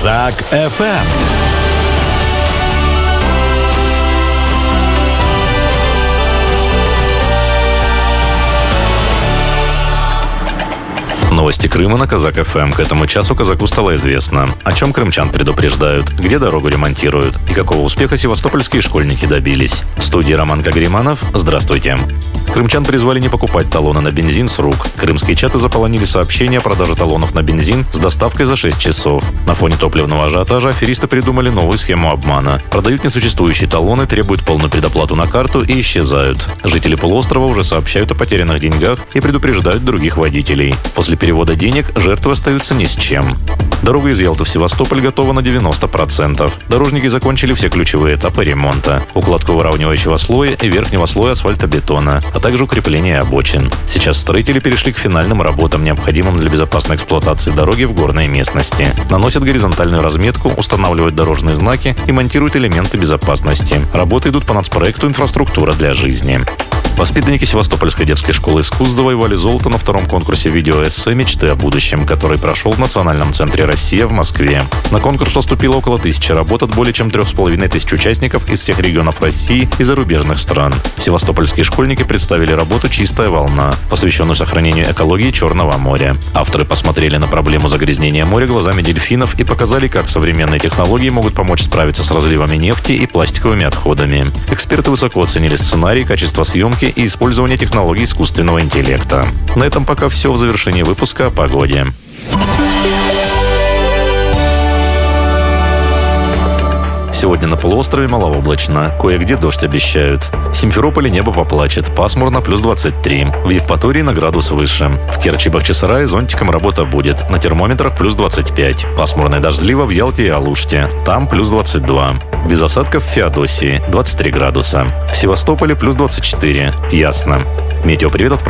Казак ФМ. Новости Крыма на Казак ФМ. К этому часу казаку стало известно, о чем крымчан предупреждают, где дорогу ремонтируют и какого успеха севастопольские школьники добились. В студии Роман Кагриманов. Здравствуйте. Крымчан призвали не покупать талоны на бензин с рук. Крымские чаты заполонили сообщения о продаже талонов на бензин с доставкой за 6 часов. На фоне топливного ажиотажа аферисты придумали новую схему обмана. Продают несуществующие талоны, требуют полную предоплату на карту и исчезают. Жители полуострова уже сообщают о потерянных деньгах и предупреждают других водителей. После перевода денег жертвы остаются ни с чем. Дорога из Ялты в Севастополь готова на 90%. Дорожники закончили все ключевые этапы ремонта. Укладку выравнивающего слоя и верхнего слоя асфальтобетона, а также укрепление обочин. Сейчас строители перешли к финальным работам, необходимым для безопасной эксплуатации дороги в горной местности. Наносят горизонтальную разметку, устанавливают дорожные знаки и монтируют элементы безопасности. Работы идут по нацпроекту «Инфраструктура для жизни». Воспитанники Севастопольской детской школы искусств завоевали золото на втором конкурсе видеоэссе «Мечты о будущем», который прошел в Национальном центре «Россия» в Москве. На конкурс поступило около 1000 работ от более чем 3500 участников из всех регионов России и зарубежных стран. Севастопольские школьники представили работу «Чистая волна», посвященную сохранению экологии Черного моря. Авторы посмотрели на проблему загрязнения моря глазами дельфинов и показали, как современные технологии могут помочь справиться с разливами нефти и пластиковыми отходами. Эксперты высоко оценили сценарий, качество съемки и использование технологий искусственного интеллекта. На этом пока все. В завершении выпуска о погоде. Сегодня на полуострове малооблачно, кое-где дождь обещают. В Симферополе небо поплачет, пасмурно плюс 23. В Евпатории на градус выше. В Керчи-Бахчисарае зонтиком работа будет, на термометрах плюс 25. Пасмурно и дождливо в Ялте и Алуште, там плюс 22. Без осадков в Феодосии 23 градуса. В Севастополе плюс 24, ясно. Метеопривет от